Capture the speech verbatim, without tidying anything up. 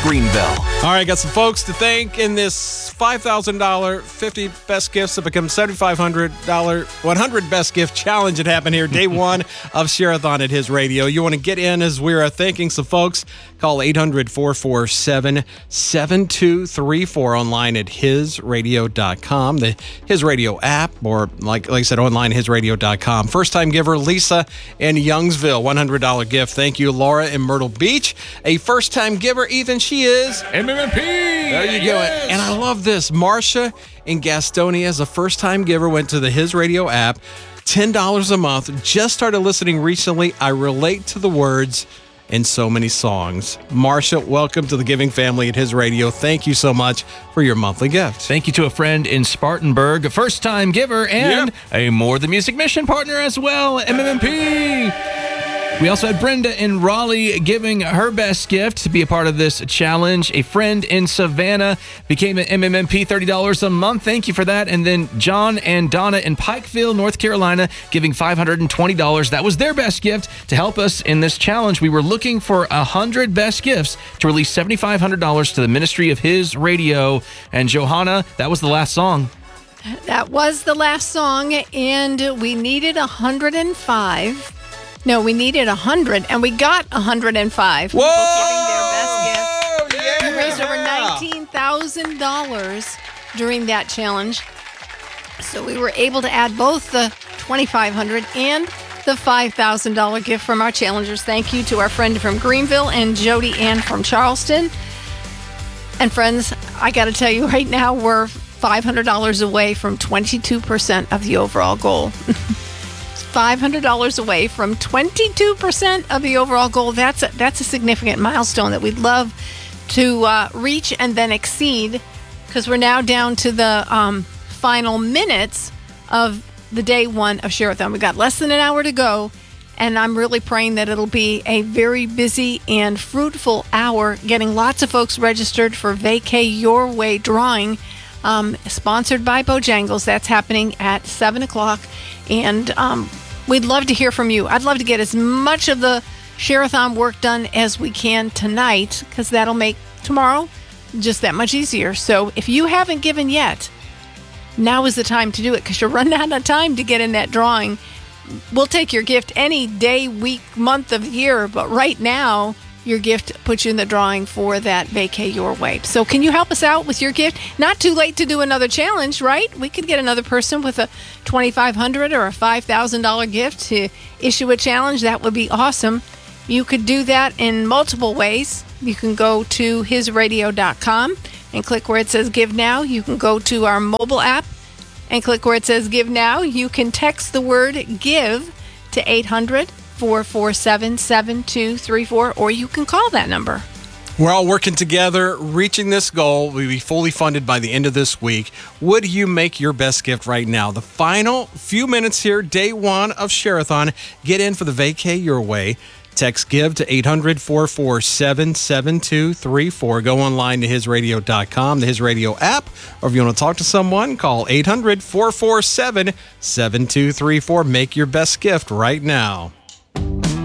Greenville. All right, got some folks to thank in this five thousand dollars fifty best gifts that become seven thousand five hundred dollars one hundred best gift challenge that happened here day one of Share-a-thon at His Radio. You want to get in as we're thanking some folks, call eight hundred, four four seven, seven two three four online at his radio dot com, the His Radio app, or like, like I said, online his radio dot com. First time giver Lisa in Youngsville, one hundred dollars gift. Thank you, Laura in Myrtle Beach. A first time giver, Ethan, she is M M M P. There you Yes. go. And I love this. Marcia in Gastonia is a first-time giver, went to the His Radio app, ten dollars a month, just started listening recently. I relate to the words in so many songs. Marcia, welcome to the giving family at His Radio. Thank you so much for your monthly gift. Thank you to a friend in Spartanburg, a first-time giver, and Yep. a More Than Music Mission partner as well, M M M P. We also had Brenda in Raleigh giving her best gift to be a part of this challenge. A friend in Savannah became an M M M P, thirty dollars a month. Thank you for that. And then John and Donna in Pikeville, North Carolina, giving five hundred twenty dollars. That was their best gift to help us in this challenge. We were looking for one hundred best gifts to release seven thousand five hundred dollars to the ministry of His Radio. And Johanna, that was the last song. That was the last song, and we needed one hundred five. No, we needed one hundred, and we got one hundred five. Whoa! People giving their best gift. Yeah! We raised over nineteen thousand dollars during that challenge. So we were able to add both the twenty-five hundred dollars and the five thousand dollars gift from our challengers. Thank you to our friend from Greenville and Jody Ann from Charleston. And friends, I got to tell you right now, we're five hundred dollars away from twenty-two percent of the overall goal. five hundred dollars away from twenty-two percent of the overall goal. That's a, that's a significant milestone that we'd love to uh, reach and then exceed, because we're now down to the um, final minutes of the day one of Share-a-thon. We've got less than an hour to go, and I'm really praying that it'll be a very busy and fruitful hour, getting lots of folks registered for Vacay Your Way drawing, um, sponsored by Bojangles. That's happening at seven o'clock. And um, we'd love to hear from you. I'd love to get as much of the Share-a-thon work done as we can tonight, because that'll make tomorrow just that much easier. So if you haven't given yet, now is the time to do it, because you're running out of time to get in that drawing. We'll take your gift any day, week, month of the year, but right now, your gift puts you in the drawing for that Vacay Your Way. So can you help us out with your gift? Not too late to do another challenge, right? We could get another person with a twenty-five hundred dollars or a five thousand dollars gift to issue a challenge. That would be awesome. You could do that in multiple ways. You can go to his radio dot com and click where it says Give Now. You can go to our mobile app and click where it says Give Now. You can text the word GIVE to eight hundred, four four seven, seven two three four, or you can call that number. We're all working together, reaching this goal. We'll be fully funded by the end of this week. Would you make your best gift right now? The final few minutes here, day one of Share-a-thon. Get in for the Vacay Your Way. Text GIVE to eight hundred, four four seven, seven two three four. Go online to his radio dot com, the His Radio app, or if you want to talk to someone, call eight hundred, four four seven, seven two three four. Make your best gift right now.